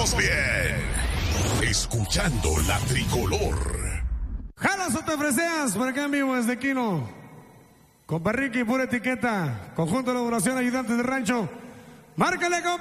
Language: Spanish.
pasamos bien. Escuchando la tricolor. Jalas o te freseas, por acá en vivo desde Quino. Compa Ricky, pura etiqueta. Conjunto de elaboración, ayudantes de rancho. Márcale, compa.